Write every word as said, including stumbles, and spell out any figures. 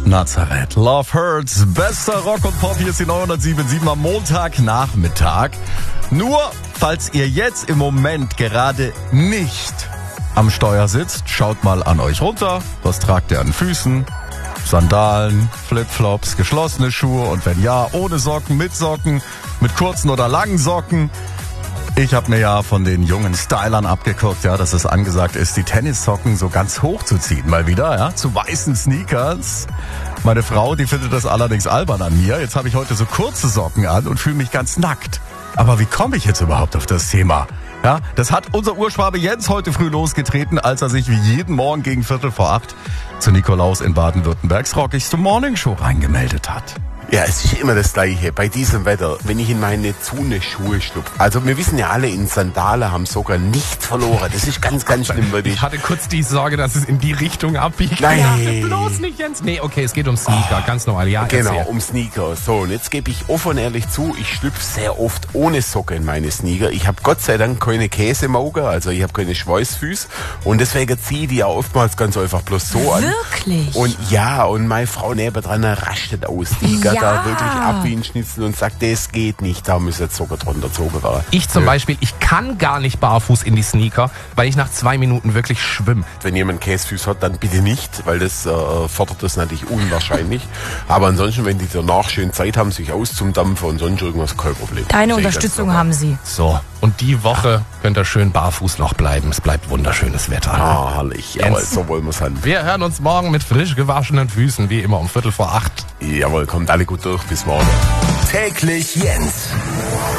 Nazareth. Love Hurts. Bester Rock und Pop. Hier ist die neunhundertsieben Komma sieben am Montagnachmittag. Nur, falls ihr jetzt im Moment gerade nicht am Steuer sitzt, schaut mal an euch runter. Was tragt ihr an Füßen? Sandalen, Flipflops, geschlossene Schuhe und wenn ja, ohne Socken, mit Socken, mit kurzen oder langen Socken. Ich habe mir ja von den jungen Stylern abgeguckt, ja, dass es angesagt ist, die Tennissocken so ganz hoch zu ziehen, mal wieder, ja, zu weißen Sneakers. Meine Frau, die findet das allerdings albern an mir. Jetzt habe ich heute so kurze Socken an und fühle mich ganz nackt. Aber wie komme ich jetzt überhaupt auf das Thema? Ja, das hat unser Urschwabe Jens heute früh losgetreten, als er sich wie jeden Morgen gegen Viertel vor acht zu Nikolaus in Baden-Württembergs rockigste Morningshow reingemeldet hat. Ja, es ist immer das Gleiche bei diesem Wetter, wenn ich in meine Zune-Schuhe schlupfe. Also wir wissen ja alle, in Sandale haben sogar nichts verloren. Das ist ganz, ganz schlimm, wirklich. Ich hatte kurz die Sorge, dass es in die Richtung abbiegt. Nein. Ja, bloß nicht, Jens. Nee, okay, es geht um Sneaker, oh, ganz normal. Ja, genau, erzähl. um Sneaker. So, und jetzt gebe ich offen und ehrlich zu, ich schlüpfe sehr oft ohne Socke in meine Sneaker. Ich habe Gott sei Dank keine Käsemauge, also ich habe keine Schweißfüße. Und deswegen ziehe ich die ja oftmals ganz einfach bloß so an. Wirklich? Und ja, und meine Frau nebendran rastet aus. Die geht Ja. da wirklich ab wie ein Schnitzel und sagt, das geht nicht, da muss jetzt Socken drunter gezogen werden. Ich zum Ja. Beispiel, ich kann gar nicht barfuß in die Sneaker, weil ich nach zwei Minuten wirklich schwimme. Wenn jemand Käsefüße hat, dann bitte nicht, weil das äh, fordert das natürlich unwahrscheinlich. Aber ansonsten, wenn die danach schön Zeit haben, sich auszudampfen und sonst irgendwas, kein Problem. Deine Sehe ich Unterstützung ganz haben sie. So, und die Woche könnt ihr schön barfuß noch bleiben. Es bleibt wunderschönes Wetter. normal. Ah, herrlich. Jawohl, Jens. so wollen wir es haben. Wir hören uns morgen mit frisch gewaschenen Füßen, wie immer um Viertel vor acht. Jawohl, kommt alle gut durch. Bis morgen. Täglich Jens.